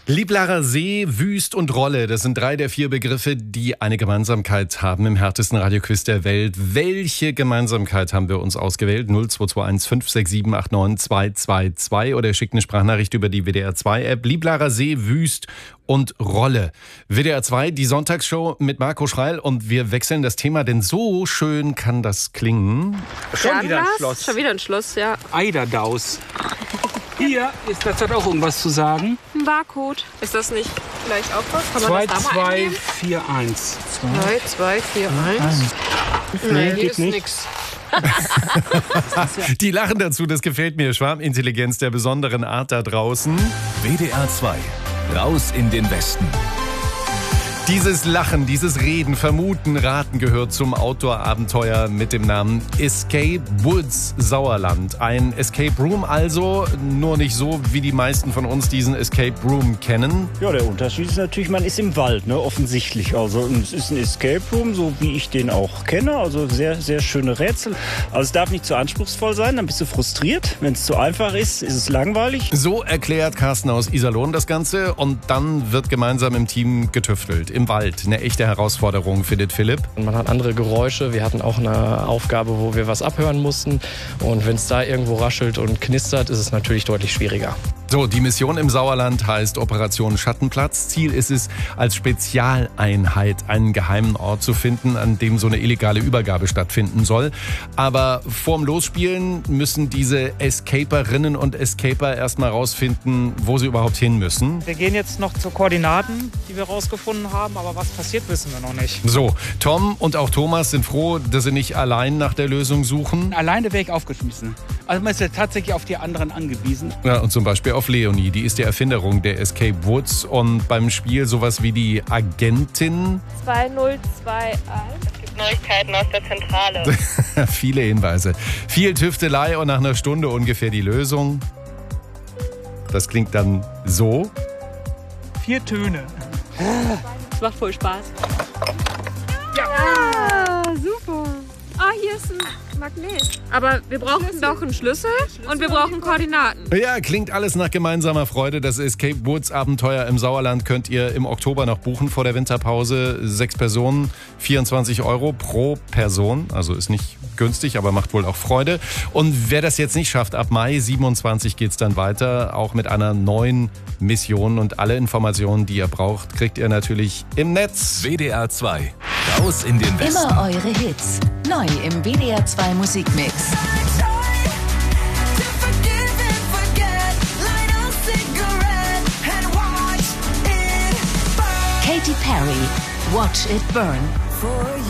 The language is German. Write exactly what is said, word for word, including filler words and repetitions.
Lieblarer See, Wüst und Rolle, das sind drei der vier Begriffe, die eine Gemeinsamkeit haben im härtesten Radioquiz der Welt. Welche Gemeinsamkeit haben wir uns ausgewählt? null zwei zwei eins fünf sechs sieben acht neun zwei zwei zwei oder schickt eine Sprachnachricht über die W D R zwei App. Lieblarer See, Wüst und Rolle. W D R zwei, die Sonntagsshow mit Marco Schreil und wir wechseln das Thema, denn so schön kann das klingen. Schon wieder ein Schloss. Schon wieder ein Schloss, ja. Eiderdaus. Hier ist das hat auch irgendwas zu sagen. Ein Barcode. Ist das nicht gleich auch was? Kann man zwei das da mal zwei eingeben? vier eins. zwei zwei vier eins. Nee, hier ist nicht. nix. Die lachen dazu, das gefällt mir. Schwarmintelligenz der besonderen Art da draußen. W D R zwei. Raus in den Westen. Dieses Lachen, dieses Reden, Vermuten, Raten gehört zum Outdoor-Abenteuer mit dem Namen Escape Woods Sauerland. Ein Escape Room also, nur nicht so, wie die meisten von uns diesen Escape Room kennen. Ja, der Unterschied ist natürlich, man ist im Wald, ne, offensichtlich. Also es ist ein Escape Room, so wie ich den auch kenne. Also sehr, sehr schöne Rätsel. Also es darf nicht zu anspruchsvoll sein, dann bist du frustriert. Wenn es zu einfach ist, ist es langweilig. So erklärt Carsten aus Iserlohn das Ganze und dann wird gemeinsam im Team getüftelt. Im Wald. Eine echte Herausforderung, findet Philipp. Man hat andere Geräusche. Wir hatten auch eine Aufgabe, wo wir was abhören mussten. Und wenn es da irgendwo raschelt und knistert, ist es natürlich deutlich schwieriger. So, die Mission im Sauerland heißt Operation Schattenplatz. Ziel ist es, als Spezialeinheit einen geheimen Ort zu finden, an dem so eine illegale Übergabe stattfinden soll. Aber vorm Losspielen müssen diese Escaperinnen und Escaper erstmal rausfinden, wo sie überhaupt hin müssen. Wir gehen jetzt noch zu Koordinaten, die wir rausgefunden haben, aber was passiert, wissen wir noch nicht. So, Tom und auch Thomas sind froh, dass sie nicht allein nach der Lösung suchen. Alleine wäre ich aufgeschmissen. Also man ist ja tatsächlich auf die anderen angewiesen. Ja, und zum Beispiel auf Leonie, die ist die Erfinderung der Escape Woods und beim Spiel sowas wie die Agentin. zwei null zwei eins. Es gibt Neuigkeiten aus der Zentrale. Viele Hinweise. Viel Tüftelei und nach einer Stunde ungefähr die Lösung. Das klingt dann so. Vier Töne. Es macht voll Spaß. Ja, super. Ah, hier ist ein Magnet. Aber wir brauchen doch einen Schlüssel und wir brauchen Koordinaten. Ja, klingt alles nach gemeinsamer Freude. Das Escape Woods Abenteuer im Sauerland könnt ihr im Oktober noch buchen vor der Winterpause. Sechs Personen, vierundzwanzig Euro pro Person. Also ist nicht günstig, aber macht wohl auch Freude. Und wer das jetzt nicht schafft, ab Mai siebenundzwanzig geht's dann weiter. Auch mit einer neuen Mission. Und alle Informationen, die ihr braucht, kriegt ihr natürlich im Netz. W D R zwei. Raus in den Westen. Immer eure Hits. Neu im W D R zwei Musikmix. Katy Perry, Watch It Burn.